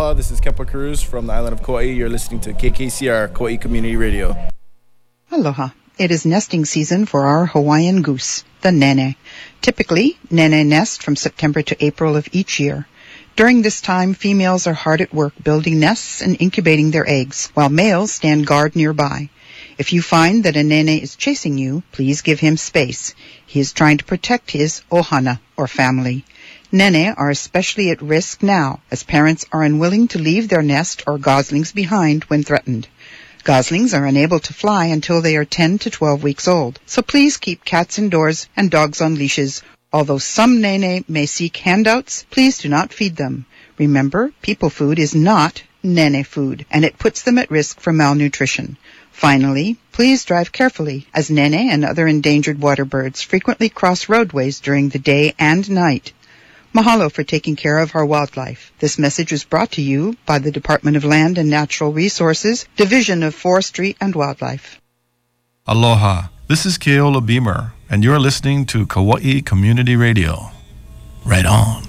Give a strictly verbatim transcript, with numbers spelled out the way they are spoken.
Aloha, this is Kepa Cruz from the island of Kauai. You're listening to K K C R, Kauai Community Radio. Aloha. It is nesting season for our Hawaiian goose, the nene. Typically, nene nest from September to April of each year. During this time, females are hard at work building nests and incubating their eggs, while males stand guard nearby. If you find that a nene is chasing you, please give him space. He is trying to protect his ohana, or family. Nene are especially at risk now, as parents are unwilling to leave their nest or goslings behind when threatened. Goslings are unable to fly until they are ten to twelve weeks old, so please keep cats indoors and dogs on leashes. Although some nene may seek handouts, please do not feed them. Remember, people food is not nene food, and it puts them at risk for malnutrition. Finally, please drive carefully, as nene and other endangered water birds frequently cross roadways during the day and night. Mahalo for taking care of our wildlife. This message is brought to you by the Department of Land and Natural Resources, Division of Forestry and Wildlife. Aloha, this is Keola Beamer, and you're listening to Kauai Community Radio. Right on.